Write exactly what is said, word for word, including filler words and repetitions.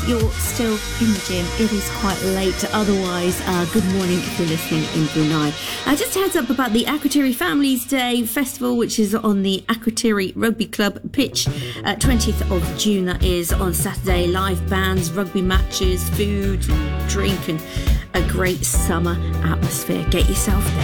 you're still in the gym, it is quite late. Otherwise, uh, good morning if you're listening in Brunei. Uh, just a heads up about the Akrotiri Families Day Festival, which is on the Akrotiri Rugby Club pitch, uh, twentieth of June. That is on Saturday. Live bands, rugby matches, food, drink, and a great summer atmosphere. Get yourself there.